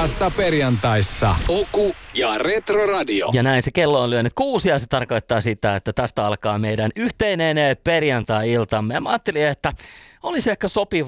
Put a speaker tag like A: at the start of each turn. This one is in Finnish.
A: Parasta perjantaissa. Oku ja Retro Radio.
B: Ja näin se kello on lyönyt 6 ja se tarkoittaa sitä, että tästä alkaa meidän yhteinen perjantai-iltamme. Ja mä ajattelin, että olisi ehkä sopiva